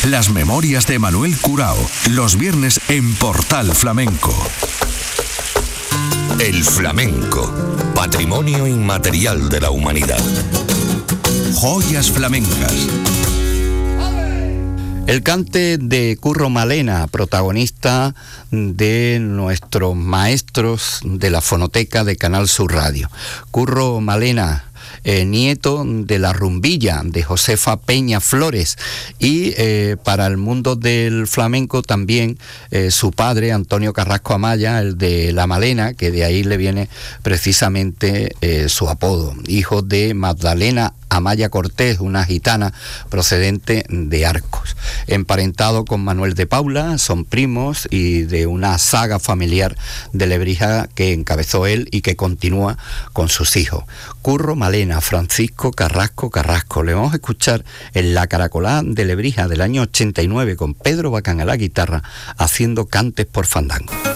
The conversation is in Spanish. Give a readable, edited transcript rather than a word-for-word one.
Las memorias de Manuel Curao, los viernes en Portal Flamenco. El flamenco, patrimonio inmaterial de la humanidad. Joyas flamencas. El cante de Curro Malena, protagonista de nuestros maestros de la fonoteca de Canal Sur Radio. Curro Malena, nieto de la rumbilla de Josefa Peña Flores, y para el mundo del flamenco también su padre, Antonio Carrasco Amaya, el de La Malena, que de ahí le viene precisamente su apodo, hijo de Magdalena Amaya Cortés, una gitana procedente de Arcos. Emparentado con Manuel de Paula, son primos y de una saga familiar de Lebrija que encabezó él y que continúa con sus hijos. Curro Malena, Francisco Carrasco Carrasco. Le vamos a escuchar en La Caracolá de Lebrija del año 89 con Pedro Bacán a la guitarra, haciendo cantes por fandango.